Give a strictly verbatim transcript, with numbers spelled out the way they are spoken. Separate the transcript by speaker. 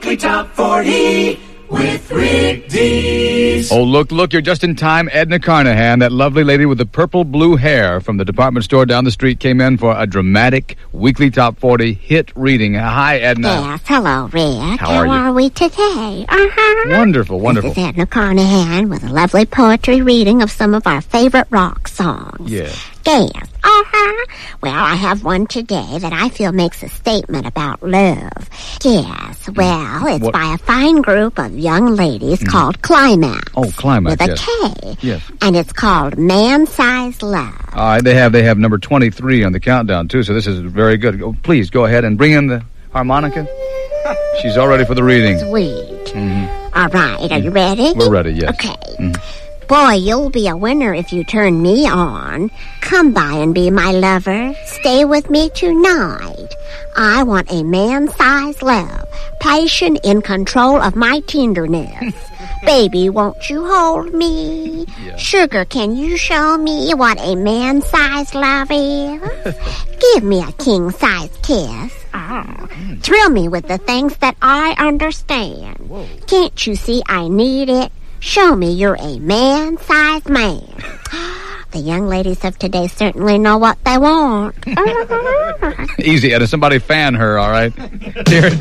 Speaker 1: Weekly Top forty with Rick Dees.
Speaker 2: Oh, look, look, you're just in time. Edna Carnahan, that lovely lady with the purple blue hair from the department store down the street, came in for a dramatic Weekly Top forty hit reading. Hi, Edna.
Speaker 3: Yes, hello, Rick.
Speaker 2: How are you?
Speaker 3: are we today? Uh-huh.
Speaker 2: Wonderful, wonderful.
Speaker 3: This is Edna Carnahan with a lovely poetry reading of some of our favorite rock songs.
Speaker 2: Yes.
Speaker 3: Yes. Uh-huh. Well, I have one today that I feel makes a statement about love. Yes, well, it's
Speaker 2: What?
Speaker 3: by a fine group of young ladies called Climax.
Speaker 2: Oh, Climax,
Speaker 3: With a
Speaker 2: yes.
Speaker 3: K.
Speaker 2: Yes.
Speaker 3: And it's called Man-Sized Love.
Speaker 2: All right, they have they have number twenty-three on the countdown, too, so this is very good. Oh, please, go ahead and bring in the harmonica. She's all ready for the reading.
Speaker 3: Sweet.
Speaker 2: Mm-hmm.
Speaker 3: All right, are you ready?
Speaker 2: We're ready, yes.
Speaker 3: Okay.
Speaker 2: Mhm.
Speaker 3: Boy, you'll be a winner if you turn me on. Come by and be my lover. Stay with me tonight. I want a man-sized love, patient in control of my tenderness. Baby, won't you hold me?
Speaker 2: Yeah.
Speaker 3: Sugar, can you show me what a man-sized love is? Give me a king-sized kiss. Oh. Thrill me with the things that I understand.
Speaker 2: Whoa.
Speaker 3: Can't you see I need it? Show me you're a man-sized man. The young ladies of today certainly know what they want.
Speaker 2: Easy, Edna. Somebody fan her, all right? Here,